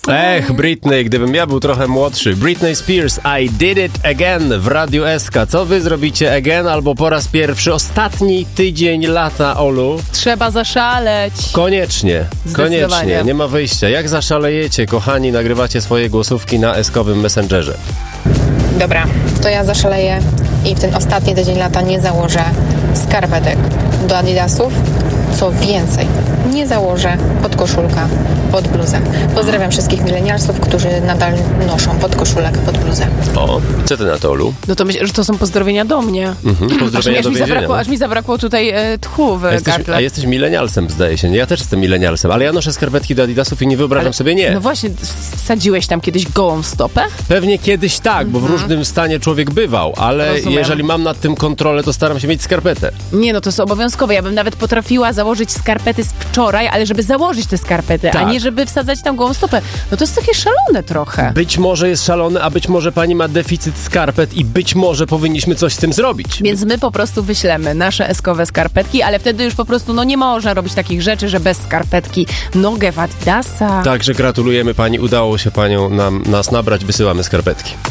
Britney, gdybym ja był trochę młodszy. Britney Spears, I Did It Again w Radiu SK. Co wy zrobicie again albo po raz pierwszy? Ostatni tydzień lata, Olu. Trzeba zaszaleć. Koniecznie, nie ma wyjścia. Jak zaszalejecie, kochani, nagrywacie swoje głosówki na S-kowym Messengerze. Dobra, to ja zaszaleję i w ten ostatni tydzień lata nie założę skarpetek do adidasów. Co więcej, nie założę podkoszulka pod bluzę. Pozdrawiam wszystkich milenialsów, którzy nadal noszą podkoszulek pod bluzę. O, co ty na to, Olu? No to myślę, że to są pozdrowienia do mnie. Pozdrowienia do więzienia. Aż mi zabrakło tutaj tchu w gardle. A jesteś milenialsem, zdaje się. Ja też jestem milenialsem, ale ja noszę skarpetki do adidasów i nie wyobrażam sobie nie. No właśnie, wsadziłeś tam kiedyś gołą stopę? Pewnie kiedyś tak, bo w różnym stanie człowiek bywał, ale jeżeli mam nad tym kontrolę, to staram się mieć skarpetę. Nie, no to jest obowiązkowe. Ja bym nawet potrafiła założyć skarpety z wczoraj, ale żeby założyć te skarpety, a nie żeby wsadzać tam gołą stopę. No to jest takie szalone trochę. Być może jest szalone, a być może pani ma deficyt skarpet i być może powinniśmy coś z tym zrobić. Więc my po prostu wyślemy nasze eskowe skarpetki, ale wtedy już po prostu nie można robić takich rzeczy, że bez skarpetki nogę w adidasa. Także gratulujemy pani, udało się nas nabrać, wysyłamy skarpetki.